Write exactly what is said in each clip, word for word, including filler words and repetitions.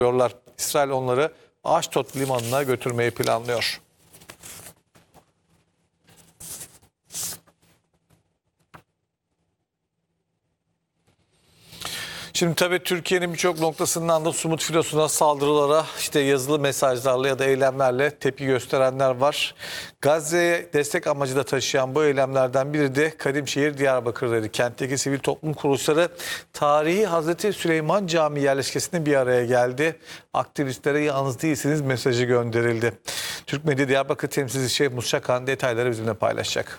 diyorlar. İsrail onları Ashdod limanına götürmeyi planlıyor. Şimdi tabii Türkiye'nin birçok noktasından da Sumut filosuna saldırılara işte yazılı mesajlarla ya da eylemlerle tepki gösterenler var. Gazze'ye destek amacı da taşıyan bu eylemlerden biri de Kadimşehir Diyarbakır'daydı. Kentteki sivil toplum kuruluşları tarihi Hazreti Süleyman Camii yerleşkesinde bir araya geldi. Aktivistlere yalnız değilsiniz mesajı gönderildi. Türk Medya Diyarbakır temsilcisi Şeyh Musşakan detayları bizimle paylaşacak.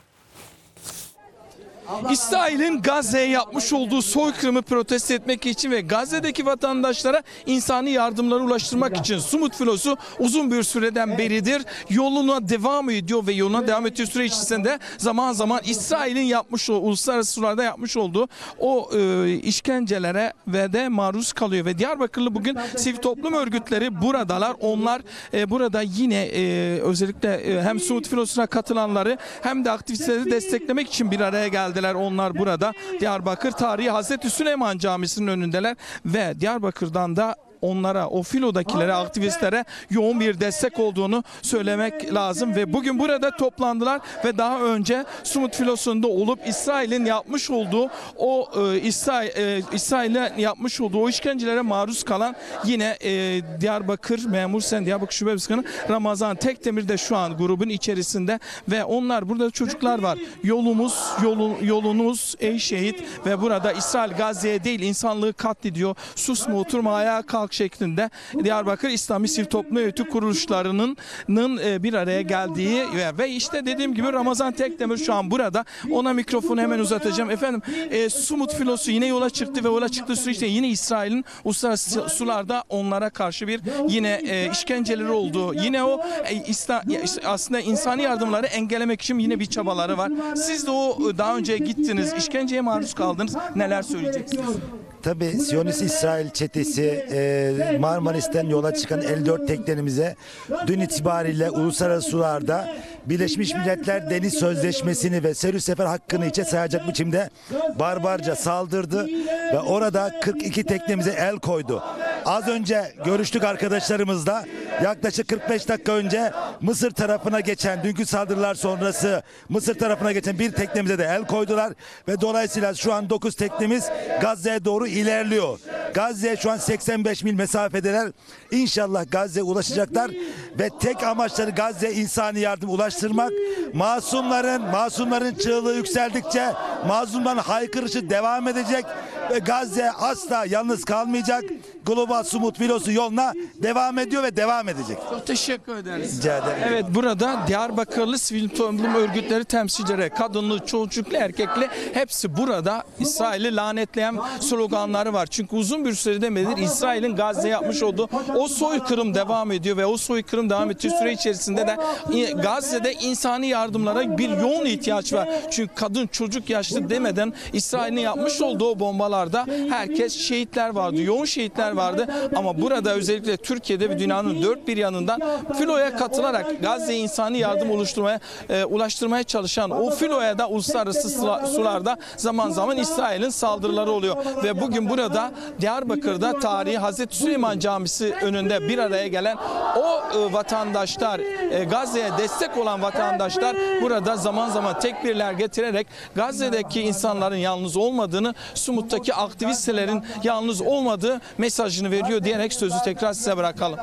İsrail'in Gazze'ye yapmış olduğu soykırımı protesto etmek için ve Gazze'deki vatandaşlara insani yardımları ulaştırmak için Sumut filosu uzun bir süreden beridir yoluna devam ediyor ve yoluna devam ettiği süre içerisinde zaman zaman İsrail'in yapmış olduğu, uluslararası sularda yapmış olduğu o e, işkencelere ve de maruz kalıyor ve Diyarbakırlı bugün sivil toplum örgütleri buradalar. Onlar e, burada yine e, özellikle e, hem Sumut filosuna katılanları hem de aktivistleri desteklemek için bir araya geldiler. Onlar burada Diyarbakır Tarihi Hazreti Süleyman Camisi'nin önündeler ve Diyarbakır'dan da onlara, o filodakilere, aktivistlere yoğun bir destek olduğunu söylemek lazım ve bugün burada toplandılar ve daha önce Sumut filosunda olup İsrail'in yapmış olduğu o e, İsrail e, İsrail'in yapmış olduğu o işkencelere maruz kalan yine e, Diyarbakır Memur Sen Diyarbakır Şube Başkanı Ramazan Tekdemir de şu an grubun içerisinde ve onlar burada çocuklar var. Yolumuz, yolu, yolunuz ey şehit ve burada İsrail Gazze'ye değil insanlığı katlediyor. Susma, oturma, ayağa kalk şeklinde Diyarbakır İslami Sivil Toplum Örgütü kuruluşlarının bir araya geldiği ve, ve işte dediğim gibi Ramazan Tekdemir şu an burada. Ona mikrofonu hemen uzatacağım. Efendim e, Sumut filosu yine yola çıktı ve yola çıktığı süreçte yine İsrail'in uluslararası sularda onlara karşı bir yine e, işkenceleri oldu. Yine o e, isla, aslında insani yardımları engellemek için yine bir çabaları var. Siz de o daha önce gittiniz, işkenceye maruz kaldınız. Neler söyleyeceksiniz? Tabii Siyonist İsrail çetesi e, Marmaris'ten yola çıkan elli dört teknemize dün itibariyle uluslararası sularda Birleşmiş Milletler Deniz Sözleşmesi'ni ve serüs sefer hakkını içe sayacak biçimde barbarca saldırdı ve orada kırk iki teknemize el koydu. Az önce görüştük arkadaşlarımızla. Yaklaşık kırk beş dakika önce Mısır tarafına geçen dünkü saldırılar sonrası Mısır tarafına geçen bir teknemize de el koydular ve dolayısıyla şu an dokuz teknemiz Gazze'ye doğru ilerliyor. Gazze'ye şu an seksen beş mil mesafedeler. İnşallah Gazze'ye ulaşacaklar ve tek amaçları Gazze'ye insani yardım ulaştırmak. Masumların, masumların çığlığı yükseldikçe masumların haykırışı devam edecek ve Gazze asla yalnız kalmayacak. Global Sumut filosu yoluna devam ediyor ve devam edecek. Çok teşekkür ederiz. Rica ederim. Evet, burada Diyarbakırlı sivil toplum örgütleri temsilcileri, kadınlı, çocuklu, erkekli hepsi burada İsrail'i lanetleyen sloganları var. Çünkü uzun bir süreden beridir İsrail'in Gazze yapmış olduğu o soykırım devam ediyor ve o soykırım devam ettiği süre içerisinde de Gazze'de insani yardımlara bir yoğun ihtiyaç var. Çünkü kadın, çocuk, yaşlı demeden İsrail'in yapmış olduğu o bombalarda herkes şehitler vardı, yoğun şehitler vardı ama burada özellikle Türkiye'de ve dünyanın dört bir yanından filoya katılarak Gazze'ye insani yardım oluşturmaya e, ulaştırmaya çalışan o filoya da uluslararası sularda zaman zaman İsrail'in saldırıları oluyor ve bugün burada Diyarbakır'da tarihi Hazreti Süleyman Camisi önünde bir araya gelen o e, vatandaşlar, e, Gazze'ye destek olan vatandaşlar burada zaman zaman tekbirler getirerek Gazze'deki insanların yalnız olmadığını, Sumut'taki aktivistlerin yalnız olmadığı mesajını veriyor diyerek sözü tekrar size bırakalım.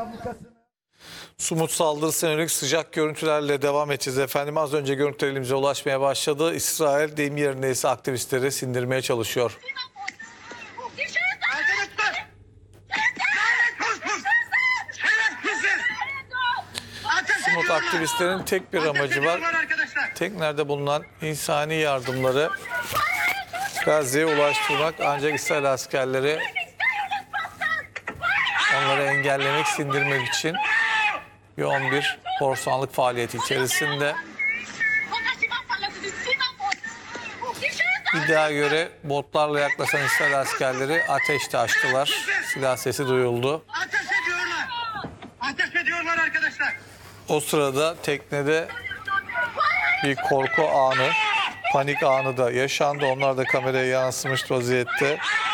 Sumut saldırısına yönelik sıcak görüntülerle devam edeceğiz efendim. Az önce görüntüler elimize ulaşmaya başladı. İsrail deyim yerine ise aktivistleri sindirmeye çalışıyor. Sumut aktivistlerin tek bir amacı var. Teknerde bulunan insani yardımları Gazze'ye ulaştırmak, ancak İsrail askerleri onları engellemek, sindirmek için yoğun bir korsanlık faaliyeti içerisinde. İddiaya göre botlarla yaklaşan İsrail askerleri ateş de açtılar. Silah sesi duyuldu. Ateş ediyorlar. Ateş ediyorlar arkadaşlar. O sırada teknede bir korku anı, panik anı da yaşandı. Onlar da kameraya yansımış vaziyette.